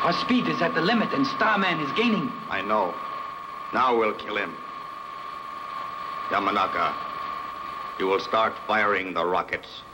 Our speed is at the limit, and Starman is gaining. I know. Now we'll kill him. Yamanaka, you will start firing the rockets.